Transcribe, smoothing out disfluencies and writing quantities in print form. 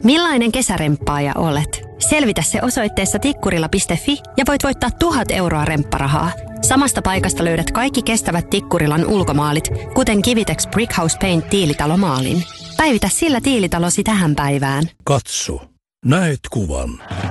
Millainen kesäremppaaja olet? Selvitä se osoitteessa tikkurila.fi ja voit voittaa 1 000 euroa rempparahaa. Samasta paikasta löydät kaikki kestävät Tikkurilan ulkomaalit, kuten Kivitex Brickhouse Paint tiilitalomaalin. Päivitä sillä tiilitalosi tähän päivään. Katso. Näet kuvan.